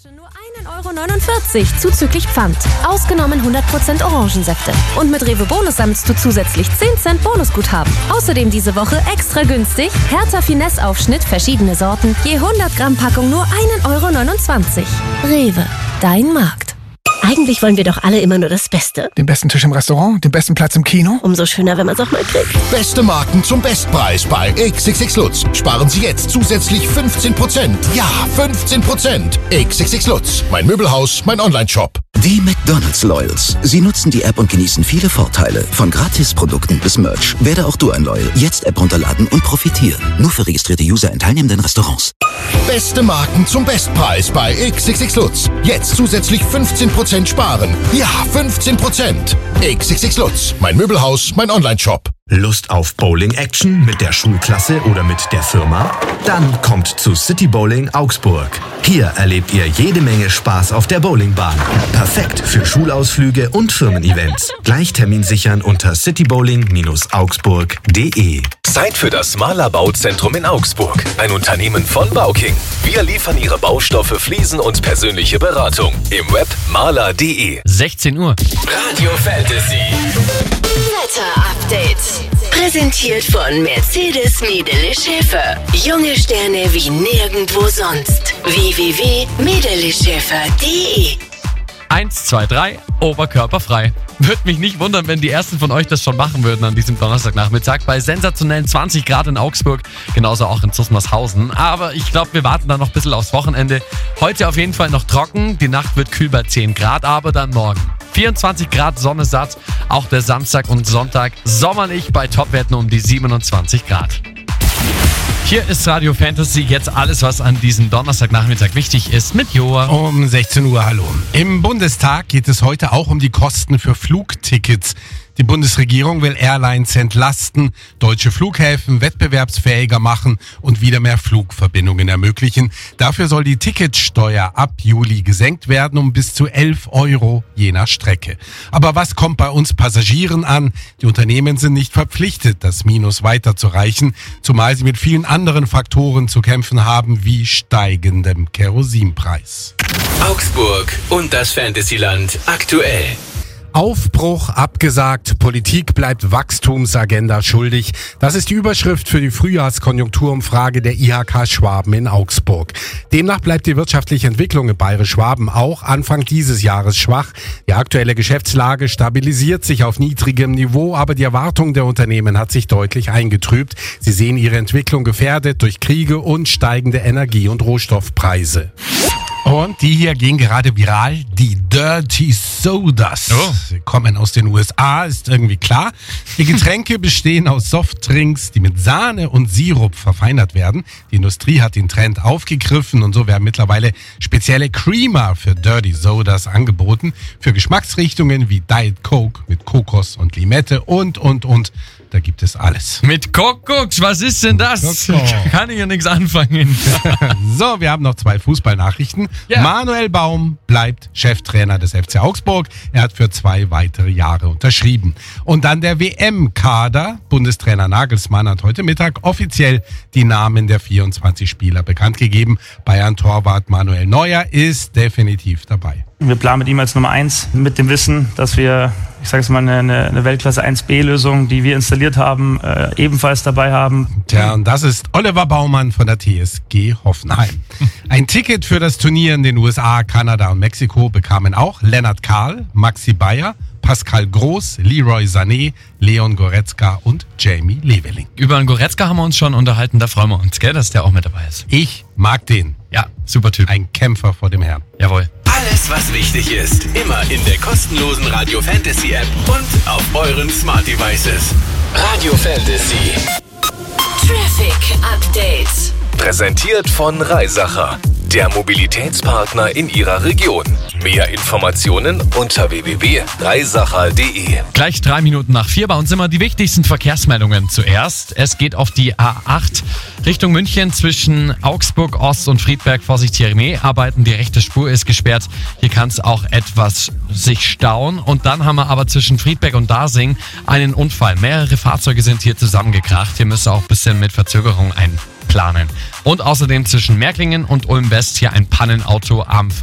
Flasche nur 1,49 € zuzüglich Pfand. Ausgenommen 100% Orangensäfte. Und mit Rewe Bonus sammelst du zusätzlich 10 Cent Bonusguthaben. Außerdem diese Woche extra günstig Hertha Finesse Aufschnitt, verschiedene Sorten, je 100 Gramm Packung nur 1,29 €. Rewe, dein Markt. Eigentlich wollen wir doch alle immer nur das Beste. Den besten Tisch im Restaurant, den besten Platz im Kino. Umso schöner, wenn man es auch mal kriegt. Beste Marken zum Bestpreis bei XXX Lutz. Sparen Sie jetzt zusätzlich 15%. Ja, 15%. XXX Lutz. Mein Möbelhaus, mein Onlineshop. Die McDonald's Loyals. Sie nutzen die App und genießen viele Vorteile. Von Gratisprodukten bis Merch. Werde auch du ein Loyal. Jetzt App runterladen und profitieren. Nur für registrierte User in teilnehmenden Restaurants. Beste Marken zum Bestpreis bei XXX Lutz. Jetzt zusätzlich 15% sparen. Ja, 15%. XXX Lutz. Mein Möbelhaus, mein Onlineshop. Lust auf Bowling-Action mit der Schulklasse oder mit der Firma? Dann kommt zu City Bowling Augsburg. Hier erlebt ihr jede Menge Spaß auf der Bowlingbahn. Perfekt für Schulausflüge und Firmen-Events. Gleich Termin sichern unter citybowling-augsburg.de. Zeit für das Mahler Bauzentrum in Augsburg. Ein Unternehmen von Bauking. Wir liefern Ihre Baustoffe, Fliesen und persönliche Beratung. Im Web mahler.de. 16 Uhr. Radio Fantasy. Wetter-Update. Präsentiert von Mercedes Medele Schäfer. Junge Sterne wie nirgendwo sonst. www.medeleschäfer.de. 1, 2, 3, oberkörperfrei. Würde mich nicht wundern, wenn die ersten von euch das schon machen würden an diesem Donnerstagnachmittag bei sensationellen 20 Grad in Augsburg, genauso auch in Zusmarshausen. Aber ich glaube, wir warten dann noch ein bisschen aufs Wochenende. Heute auf jeden Fall noch trocken, die Nacht wird kühl bei 10 Grad, aber dann morgen 24 Grad Sonne satt, auch der Samstag und Sonntag sommerlich bei Topwerten um die 27 Grad. Hier ist Radio Fantasy, jetzt alles, was an diesem Donnerstagnachmittag wichtig ist, mit Joa. Um 16 Uhr, hallo. Im Bundestag geht es heute auch um die Kosten für Flugtickets. Die Bundesregierung will Airlines entlasten, deutsche Flughäfen wettbewerbsfähiger machen und wieder mehr Flugverbindungen ermöglichen. Dafür soll die Ticketsteuer ab Juli gesenkt werden um bis zu 11 € je nach Strecke. Aber was kommt bei uns Passagieren an? Die Unternehmen sind nicht verpflichtet, das Minus weiterzureichen, zumal sie mit vielen anderen Faktoren zu kämpfen haben, wie steigendem Kerosinpreis. Augsburg und das Fantasyland aktuell. Aufbruch abgesagt, Politik bleibt Wachstumsagenda schuldig. Das ist die Überschrift für die Frühjahrskonjunkturumfrage der IHK Schwaben in Augsburg. Demnach bleibt die wirtschaftliche Entwicklung in Bayerisch-Schwaben auch Anfang dieses Jahres schwach. Die aktuelle Geschäftslage stabilisiert sich auf niedrigem Niveau, aber die Erwartung der Unternehmen hat sich deutlich eingetrübt. Sie sehen ihre Entwicklung gefährdet durch Kriege und steigende Energie- und Rohstoffpreise. Und die hier gehen gerade viral, die Dirty Sodas. Sie kommen aus den USA, ist irgendwie klar. Die Getränke bestehen aus Softdrinks, die mit Sahne und Sirup verfeinert werden. Die Industrie hat den Trend aufgegriffen und so werden mittlerweile spezielle Creamer für Dirty Sodas angeboten. Für Geschmacksrichtungen wie Diet Coke mit Kokos und Limette und. Da gibt es alles. Mit Kokos, was ist denn das? Kann ich ja nichts anfangen. So, wir haben noch 2 Fußballnachrichten. Ja. Manuel Baum bleibt Cheftrainer des FC Augsburg. Er hat für 2 weitere Jahre unterschrieben. Und dann der WM-Kader. Bundestrainer Nagelsmann hat heute Mittag offiziell die Namen der 24 Spieler bekannt gegeben. Bayern-Torwart Manuel Neuer ist definitiv dabei. Wir planen mit ihm als Nummer 1 mit dem Wissen, dass wir, ich sage es mal, eine Weltklasse 1B-Lösung, die wir installiert haben, ebenfalls dabei haben. Tja, und das ist Oliver Baumann von der TSG Hoffenheim. Ein Ticket für das Turnier in den USA, Kanada und Mexiko bekamen auch Lennart Kahl, Maxi Bayer, Pascal Groß, Leroy Sané, Leon Goretzka und Jamie Leveling. Über den Goretzka haben wir uns schon unterhalten, da freuen wir uns, gell, dass der auch mit dabei ist. Ich mag den. Ja, super Typ. Ein Kämpfer vor dem Herrn. Jawohl. Alles, was wichtig ist, immer in der kostenlosen Radio Fantasy App und auf euren Smart Devices. Radio Fantasy. Traffic Update. Präsentiert von Reisacher, der Mobilitätspartner in Ihrer Region. Mehr Informationen unter www.reisacher.de. Gleich 3 Minuten nach 4 bei uns immer die wichtigsten Verkehrsmeldungen zuerst. Es geht auf die A8 Richtung München zwischen Augsburg Ost und Friedberg. Vorsicht, Jeremie-Arbeiten. Die rechte Spur ist gesperrt. Hier kann es auch etwas sich stauen. Und dann haben wir aber zwischen Friedberg und Dasing einen Unfall. Mehrere Fahrzeuge sind hier zusammengekracht. Hier müsst ihr auch ein bisschen mit Verzögerung einplanen. Und außerdem zwischen Märklingen und Ulm West hier ein Pannenauto am